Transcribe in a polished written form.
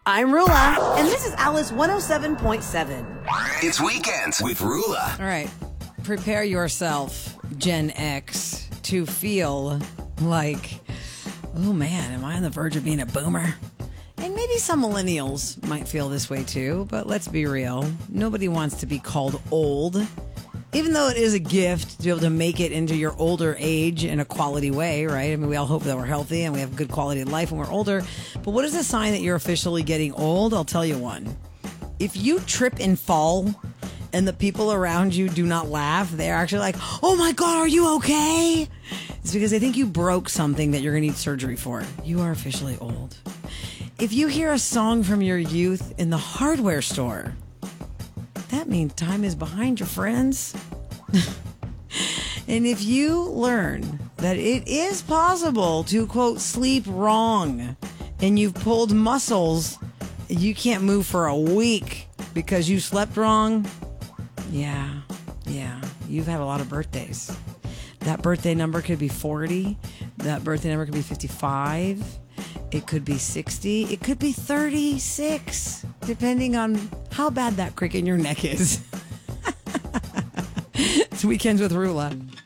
I'm Rula, and this is Alice 107.7. It's Weekends with Rula. All right. Prepare yourself, Gen X, to feel like, oh man, am I on the verge of being a boomer? And maybe some millennials might feel this way too, but let's be real. Nobody wants to be called old. Even though it is a gift to be able to make it into your older age in a quality way, right? I mean, we all hope that we're healthy and we have good quality of life when we're older. But what is a sign that you're officially getting old? I'll tell you one. If you trip and fall and the people around you do not laugh, they're actually like, oh my God, are you okay? It's because they think you broke something that you're going to need surgery for. You are officially old. If you hear a song from your youth in the hardware store, that means time is behind your friends. And if you learn that it is possible to, quote, sleep wrong, and you've pulled muscles, you can't move for a week because you slept wrong, yeah, you've had a lot of birthdays. That birthday number could be 40. That birthday number could be 55. It could be 60. It could be 36, depending on how bad that crick in your neck is. It's Weekends with Rula.